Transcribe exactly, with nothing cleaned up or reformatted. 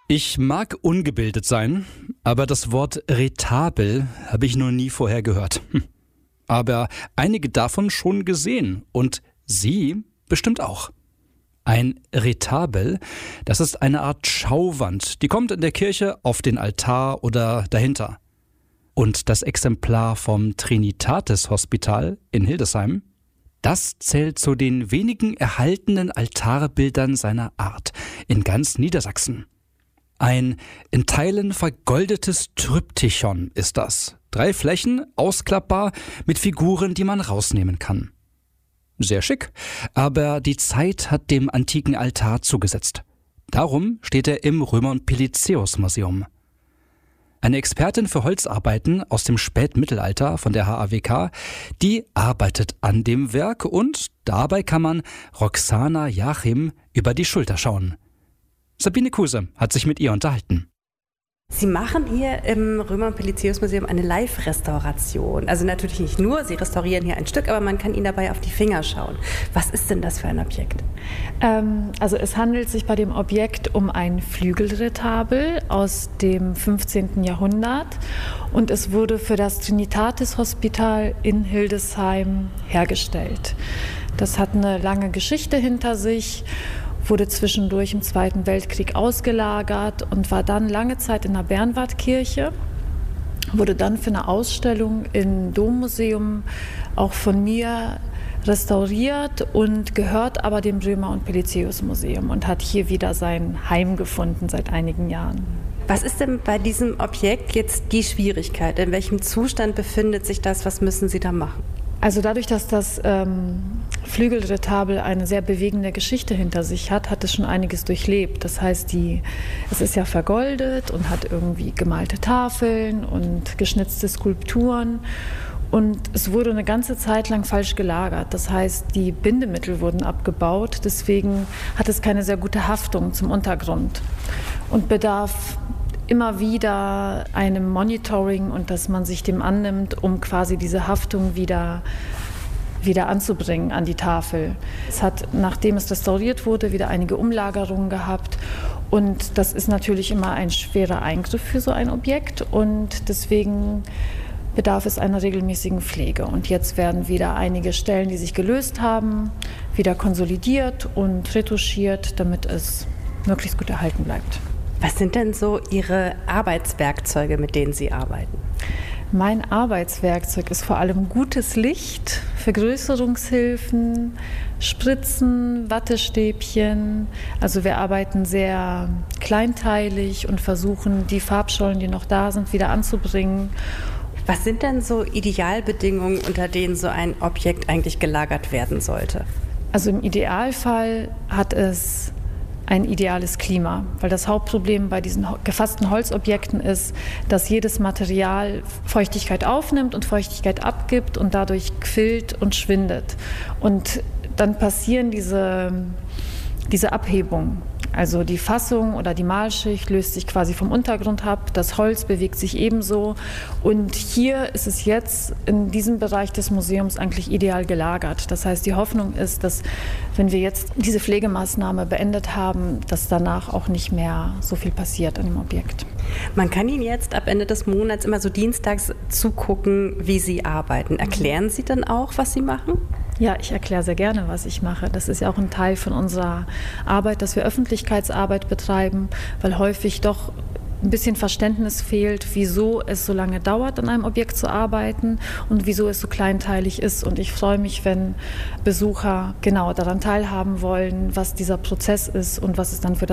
Ich mag ungebildet sein, aber das Wort Retabel habe ich noch nie vorher gehört. Hm. Aber einige davon schon gesehen und Sie bestimmt auch. Ein Retabel, das ist eine Art Schauwand, die kommt in der Kirche auf den Altar oder dahinter. Und das Exemplar vom Trinitatis Hospital in Hildesheim, das zählt zu den wenigen erhaltenen Altarbildern seiner Art in ganz Niedersachsen. Ein in Teilen vergoldetes Tryptychon ist das. Drei Flächen, ausklappbar, mit Figuren, die man rausnehmen kann. Sehr schick, aber die Zeit hat dem antiken Altar zugesetzt. Darum steht er im Römer- und Pelizaeus-Museum. Eine Expertin für Holzarbeiten aus dem Spätmittelalter von der H A W K, die arbeitet an dem Werk und dabei kann man Roxana Jachim über die Schulter schauen. Sabine Kuse hat sich mit ihr unterhalten. Sie machen hier im Römer- und Pelizaeus-Museum eine Live-Restauration. Also natürlich nicht nur, Sie restaurieren hier ein Stück, aber man kann Ihnen dabei auf die Finger schauen. Was ist denn das für ein Objekt? Ähm, also es handelt sich bei dem Objekt um ein Flügelretabel aus dem fünfzehnten Jahrhundert und es wurde für das Trinitatis Hospital in Hildesheim hergestellt. Das hat eine lange Geschichte hinter sich, wurde zwischendurch im Zweiten Weltkrieg ausgelagert und war dann lange Zeit in der Bernwardkirche, wurde dann für eine Ausstellung im Dommuseum auch von mir restauriert und gehört aber dem Römer- und Pelizaeus-Museum und hat hier wieder sein Heim gefunden seit einigen Jahren. Was ist denn bei diesem Objekt jetzt die Schwierigkeit? In welchem Zustand befindet sich das? Was müssen Sie da machen? Also dadurch, dass das ähm, Flügelretabel eine sehr bewegende Geschichte hinter sich hat, hat es schon einiges durchlebt. Das heißt, die, es ist ja vergoldet und hat irgendwie gemalte Tafeln und geschnitzte Skulpturen. Und es wurde eine ganze Zeit lang falsch gelagert. Das heißt, die Bindemittel wurden abgebaut. Deswegen hat es keine sehr gute Haftung zum Untergrund und bedarf immer wieder einem Monitoring und dass man sich dem annimmt, um quasi diese Haftung wieder, wieder anzubringen an die Tafel. Es hat, nachdem es restauriert wurde, wieder einige Umlagerungen gehabt und das ist natürlich immer ein schwerer Eingriff für so ein Objekt und deswegen bedarf es einer regelmäßigen Pflege. Und jetzt werden wieder einige Stellen, die sich gelöst haben, wieder konsolidiert und retuschiert, damit es möglichst gut erhalten bleibt. Was sind denn so Ihre Arbeitswerkzeuge, mit denen Sie arbeiten? Mein Arbeitswerkzeug ist vor allem gutes Licht, Vergrößerungshilfen, Spritzen, Wattestäbchen. Also wir arbeiten sehr kleinteilig und versuchen, die Farbschollen, die noch da sind, wieder anzubringen. Was sind denn so Idealbedingungen, unter denen so ein Objekt eigentlich gelagert werden sollte? Also im Idealfall hat es ein ideales Klima, weil das Hauptproblem bei diesen gefassten Holzobjekten ist, dass jedes Material Feuchtigkeit aufnimmt und Feuchtigkeit abgibt und dadurch quillt und schwindet. Und dann passieren diese, diese Abhebungen. Also die Fassung oder die Malschicht löst sich quasi vom Untergrund ab, das Holz bewegt sich ebenso und hier ist es jetzt in diesem Bereich des Museums eigentlich ideal gelagert. Das heißt, die Hoffnung ist, dass wenn wir jetzt diese Pflegemaßnahme beendet haben, dass danach auch nicht mehr so viel passiert an dem Objekt. Man kann Ihnen jetzt ab Ende des Monats immer so dienstags zugucken, wie Sie arbeiten. Erklären Sie dann auch, was Sie machen? Ja, ich erkläre sehr gerne, was ich mache. Das ist ja auch ein Teil von unserer Arbeit, dass wir Öffentlichkeitsarbeit betreiben, weil häufig doch ein bisschen Verständnis fehlt, wieso es so lange dauert, an einem Objekt zu arbeiten und wieso es so kleinteilig ist. Und ich freue mich, wenn Besucher genau daran teilhaben wollen, was dieser Prozess ist und was es dann für das